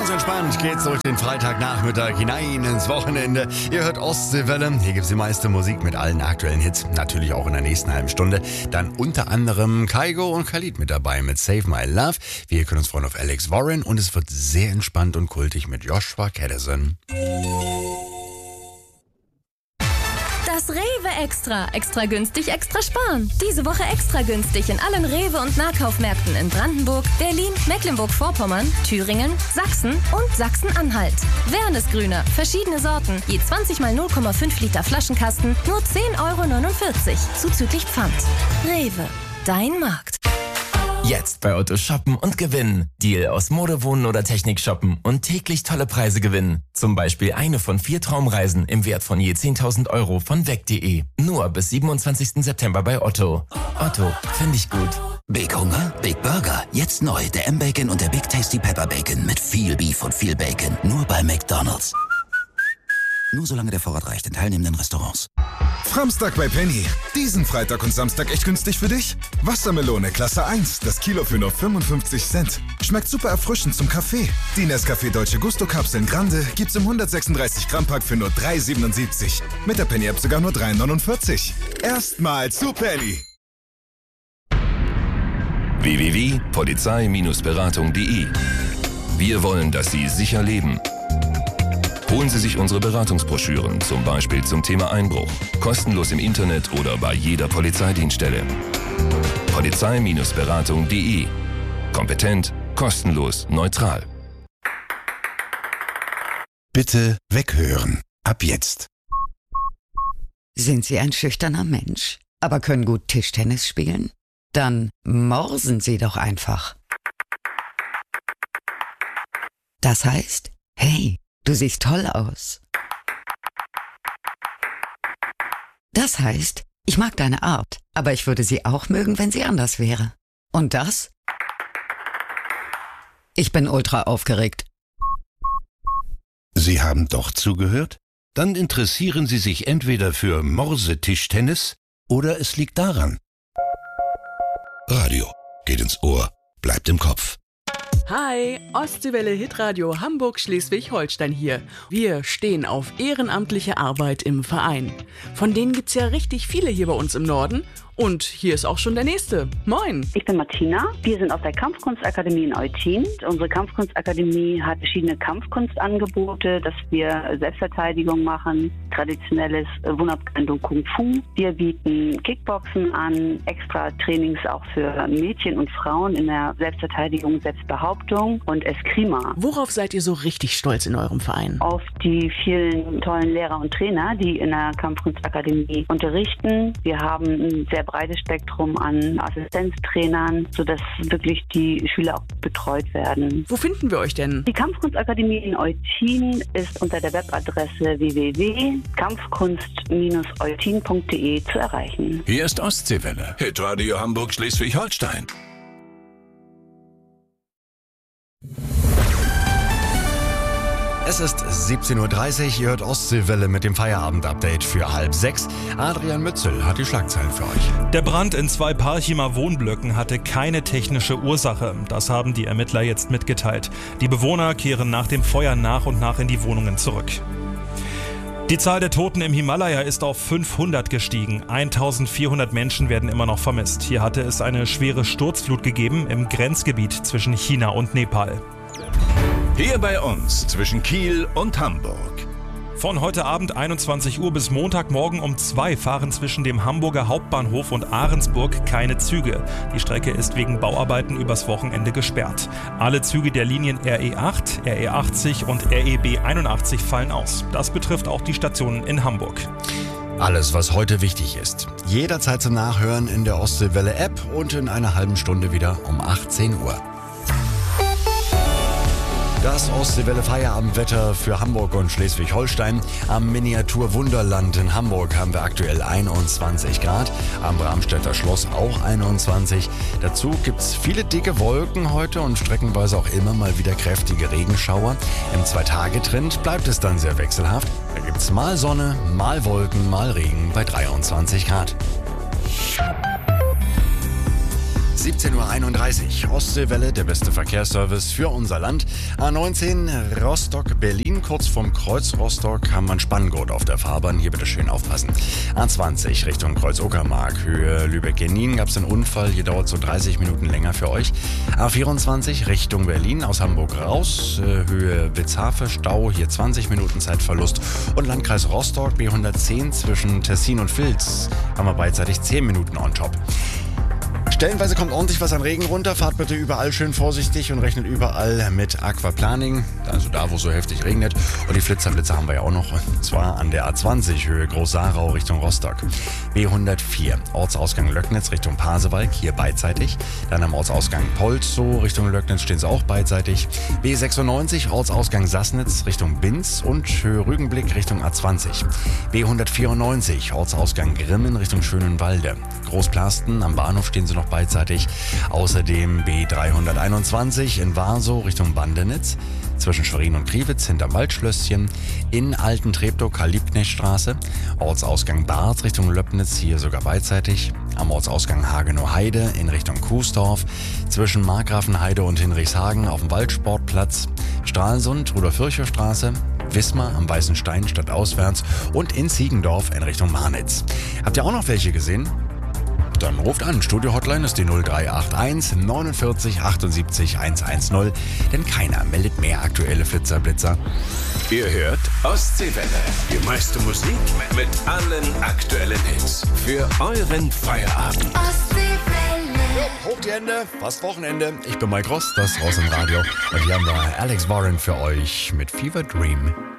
Ganz entspannt geht's durch den Freitagnachmittag hinein ins Wochenende. Ihr hört Ostseewelle. Hier gibt's die meiste Musik mit allen aktuellen Hits. Natürlich auch in der nächsten halben Stunde. Dann unter anderem Kygo und Khalid mit dabei mit Save My Love. Wir können uns freuen auf Alex Warren und es wird sehr entspannt und kultig mit Joshua Kadison. Das Rewe Extra. Extra günstig, extra sparen. Diese Woche extra günstig in allen Rewe- und Nahkaufmärkten in Brandenburg, Berlin, Mecklenburg-Vorpommern, Thüringen, Sachsen und Sachsen-Anhalt. Wernesgrüner, verschiedene Sorten, je 20 mal 0,5 Liter Flaschenkasten, nur 10,49 € zuzüglich Pfand. Rewe, dein Markt. Jetzt bei Otto shoppen und gewinnen. Deal aus Mode, Wohnen oder Technik shoppen und täglich tolle Preise gewinnen. Zum Beispiel eine von 4 Traumreisen im Wert von je 10.000 € von weg.de. Nur bis 27. September bei Otto. Otto, finde ich gut. Big Hunger? Big Burger. Jetzt neu, der M-Bacon und der Big Tasty Pepper Bacon mit viel Beef und viel Bacon. Nur bei McDonald's. Nur solange der Vorrat reicht in teilnehmenden Restaurants. Framstag bei Penny. Diesen Freitag und Samstag echt günstig für dich? Wassermelone Klasse 1, das Kilo für nur 55 Cent. Schmeckt super erfrischend zum Kaffee. Die Nescafé Dolce Gusto Kapseln Grande gibt's im 136 Gramm Pack für nur 3,77. Mit der Penny App sogar nur 3,49. Erstmal zu Penny. www.polizei-beratung.de. Wir wollen, dass Sie sicher leben. Holen Sie sich unsere Beratungsbroschüren, zum Beispiel zum Thema Einbruch. Kostenlos im Internet oder bei jeder Polizeidienststelle. Polizei-beratung.de. Kompetent, kostenlos, neutral. Bitte weghören. Ab jetzt. Sind Sie ein schüchterner Mensch, aber können gut Tischtennis spielen? Dann morsen Sie doch einfach. Das heißt, hey, du siehst toll aus. Das heißt, ich mag deine Art, aber ich würde sie auch mögen, wenn sie anders wäre. Und das? Ich bin ultra aufgeregt. Sie haben doch zugehört? Dann interessieren Sie sich entweder für Morsetischtennis oder es liegt daran. Radio geht ins Ohr, bleibt im Kopf. Hi, Ostseewelle Hitradio Hamburg-Schleswig-Holstein hier. Wir stehen auf ehrenamtliche Arbeit im Verein. Von denen gibt's ja richtig viele hier bei uns im Norden. Und hier ist auch schon der Nächste. Moin. Ich bin Martina. Wir sind aus der Kampfkunstakademie in Eutin. Unsere Kampfkunstakademie hat verschiedene Kampfkunstangebote, dass wir Selbstverteidigung machen, traditionelles Wunderkando Kung Fu. Wir bieten Kickboxen an, extra Trainings auch für Mädchen und Frauen in der Selbstverteidigung, Selbstbehauptung und Eskrima. Worauf seid ihr so richtig stolz in eurem Verein? Auf die vielen tollen Lehrer und Trainer, die in der Kampfkunstakademie unterrichten. Wir haben ein sehr breites Spektrum an Assistenztrainern, sodass wirklich die Schüler auch betreut werden. Wo finden wir euch denn? Die Kampfkunstakademie in Eutin ist unter der Webadresse www.kampfkunst-eutin.de zu erreichen. Hier ist Ostseewelle. Hitradio Hamburg-Schleswig-Holstein. Es ist 17:30 Uhr, ihr hört Ostseewelle mit dem Feierabend-Update für 5:30. Adrian Mützel hat die Schlagzeilen für euch. Der Brand in 2 Parchimer Wohnblöcken hatte keine technische Ursache. Das haben die Ermittler jetzt mitgeteilt. Die Bewohner kehren nach dem Feuer nach und nach in die Wohnungen zurück. Die Zahl der Toten im Himalaya ist auf 500 gestiegen. 1400 Menschen werden immer noch vermisst. Hier hatte es eine schwere Sturzflut gegeben im Grenzgebiet zwischen China und Nepal. Hier bei uns zwischen Kiel und Hamburg. Von heute Abend 21 Uhr bis Montagmorgen um 2 fahren zwischen dem Hamburger Hauptbahnhof und Ahrensburg keine Züge. Die Strecke ist wegen Bauarbeiten übers Wochenende gesperrt. Alle Züge der Linien RE8, RE80 und REB 81 fallen aus. Das betrifft auch die Stationen in Hamburg. Alles, was heute wichtig ist. Jederzeit zum Nachhören in der Ostseewelle-App und in einer halben Stunde wieder um 18 Uhr. Das Ostseewelle Feierabendwetter für Hamburg und Schleswig-Holstein. Am Miniatur-Wunderland in Hamburg haben wir aktuell 21 Grad. Am Bramstädter Schloss auch 21. Dazu gibt's viele dicke Wolken heute und streckenweise auch immer mal wieder kräftige Regenschauer. Im 2-Tage-Trend bleibt es dann sehr wechselhaft. Da gibt's mal Sonne, mal Wolken, mal Regen bei 23 Grad. 17:31 Uhr. Ostseewelle, der beste Verkehrsservice für unser Land. A19 Rostock-Berlin, kurz vorm Kreuz Rostock haben wir einen Spanngurt auf der Fahrbahn. Hier bitte schön aufpassen. A20 Richtung Kreuz-Uckermark, Höhe Lübeck-Genin gab es einen Unfall. Hier dauert so 30 Minuten länger für euch. A24 Richtung Berlin, aus Hamburg raus, Höhe Witzhafe, Stau, hier 20 Minuten Zeitverlust. Und Landkreis Rostock, B110 zwischen Tessin und Vils, haben wir beidseitig 10 Minuten on top. Stellenweise kommt ordentlich was an Regen runter. Fahrt bitte überall schön vorsichtig und rechnet überall mit Aquaplaning. Also da, wo es so heftig regnet. Und die Flitzerblitze haben wir ja auch noch. Und zwar an der A20 Höhe Groß-Sarau Richtung Rostock. B104 Ortsausgang Löcknitz Richtung Pasewalk, hier beidseitig. Dann am Ortsausgang Polzow Richtung Löcknitz stehen sie auch beidseitig. B96 Ortsausgang Sassnitz Richtung Binz und Höhe Rügenblick Richtung A20. B194 Ortsausgang Grimmen Richtung Schönenwalde. Großplasten am Bahnhof stehen sie noch beidseitig. Außerdem B321 in Warsow Richtung Bandenitz, zwischen Schwerin und Kriwitz hinterm Waldschlösschen, in Alten-Treptow-Karl-Liebknecht-Straße, Ortsausgang Barth Richtung Löppnitz, hier sogar beidseitig, am Ortsausgang Hagenow-Heide in Richtung Kuesdorf, zwischen Markgrafenheide und Hinrichshagen auf dem Waldsportplatz, Stralsund, Rudolf-Virchow-Straße, Wismar am Weißen Stein stadtauswärts und in Ziegendorf in Richtung Marnitz. Habt ihr auch noch welche gesehen? Dann ruft an. Studio-Hotline ist die 0381 49 78 110, denn keiner meldet mehr aktuelle Flitzerblitzer. Ihr hört Ostseewelle, die meiste Musik mit allen aktuellen Hits für euren Feierabend. Ostseewelle. Hoch die Hände, fast Wochenende. Ich bin Mike Ross, das raus im Radio. Und hier haben wir Alex Warren für euch mit Fever Dream.